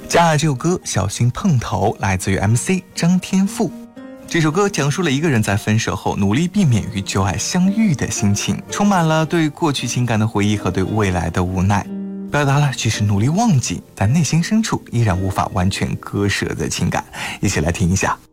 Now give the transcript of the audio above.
加这首歌小心碰头，来自于 MC 张天赋。这首歌讲述了一个人在分手后努力避免与旧爱相遇的心情，充满了对过去情感的回忆和对未来的无奈，表达了即使努力忘记，但内心深处依然无法完全割舍的情感。一起来听一下。